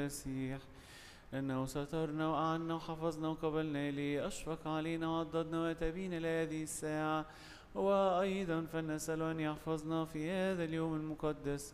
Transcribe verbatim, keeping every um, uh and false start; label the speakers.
Speaker 1: المسيح، لأنه سترنا وأعنا وحفظنا وقبلنا إليه، أشفق علينا وعضدنا وتبين لهذه الساعة. وأيضا فنسأل أن يحفظنا في هذا اليوم المقدس